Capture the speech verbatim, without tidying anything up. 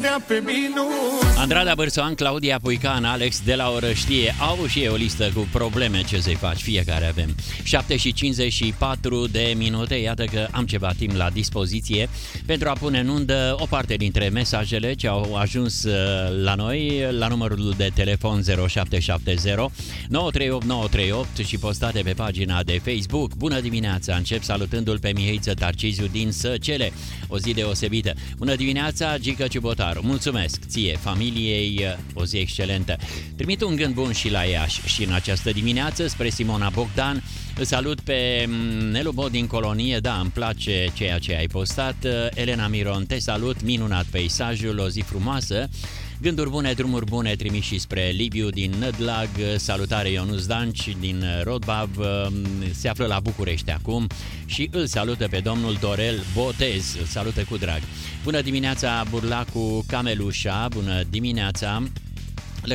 pe minus. Andrada Bârsoan, Claudia Puican, Alex de la Orăștie au și eu o listă cu probleme, ce să-i faci, fiecare avem. șapte și cincizeci și patru de minute, iată că am ceva timp la dispoziție pentru a pune în undă o parte dintre mesajele ce au ajuns la noi la numărul de telefon zero șapte șapte zero nouă trei opt nouă trei opt și postate pe pagina de Facebook. Bună dimineața, încep salutându-l pe Mihaiță Tarciziu din Săcele, o zi deosebită. Bună dimineața, Gică Ciubotaru, mulțumesc ție, familiei, o zi excelentă. Trimit un gând bun și la Iași și în această dimineață spre Simona Bogdan. Îl salut pe Nelu Bod din Colonie, da, îmi place ceea ce ai postat. Elena Miron, te salut, minunat peisajul, o zi frumoasă. Gânduri bune, drumuri bune, trimiși și spre Liviu din Nădlag. Salutare Ionuț Danci din Rodbav, se află la București acum și îl salută pe domnul Dorel Botez, îl salută cu drag. Bună dimineața, Burlacu Camelușa, bună dimineața.